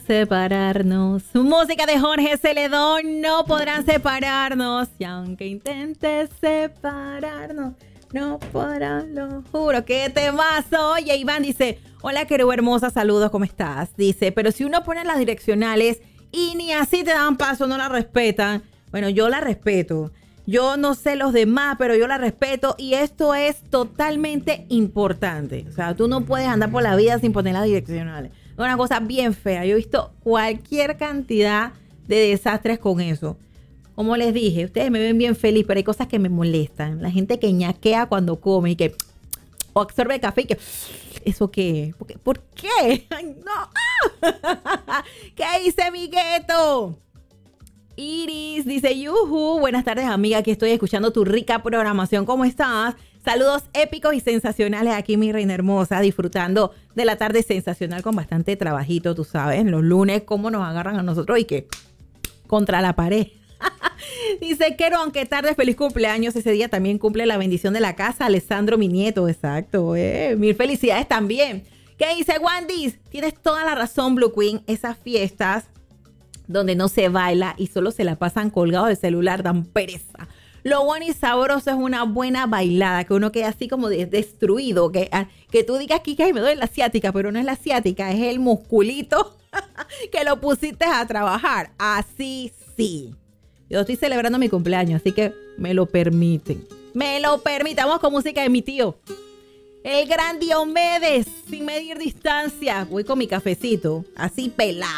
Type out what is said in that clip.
separarnos. Música de Jorge Celedón, no podrán separarnos. Y aunque intentes separarnos, no podrán, lo juro. ¡Qué temazo! Oye, Iván dice, hola, Querú hermosa, saludos, ¿cómo estás? Dice, pero si uno pone las direccionales y ni así te dan paso, no la respetan. Bueno, yo la respeto. Yo no sé los demás, pero yo la respeto y esto es totalmente importante. O sea, tú no puedes andar por la vida sin poner las direccionales. Es una cosa bien fea. Yo he visto cualquier cantidad de desastres con eso. Como les dije, ustedes me ven bien feliz, pero hay cosas que me molestan. La gente que ñaquea cuando come y que o absorbe el café y que ¿eso qué? ¿Por qué? Ay, no. ¿Qué dice mi gueto? Iris dice, yuhu, buenas tardes amiga, aquí estoy escuchando tu rica programación, ¿cómo estás? Saludos épicos y sensacionales aquí mi reina hermosa, disfrutando de la tarde sensacional con bastante trabajito, tú sabes, los lunes cómo nos agarran a nosotros y que contra la pared. Dice, Quero, aunque tarde, feliz cumpleaños, ese día también cumple la bendición de la casa, Alessandro, mi nieto, exacto, mil felicidades también. ¿Qué dice Wandy? Tienes toda la razón, Blue Queen, esas fiestas donde no se baila y solo se la pasan colgados del celular, dan pereza. Lo bueno y sabroso es una buena bailada, que uno quede así como destruido, que tú digas aquí que me duele la ciática, pero no es la ciática, es el musculito que lo pusiste a trabajar. Así sí. Yo estoy celebrando mi cumpleaños, así que me lo permiten. Me lo permiten. Vamos con música de mi tío. El gran Diomedes, sin medir distancia. Voy con mi cafecito, así pelado.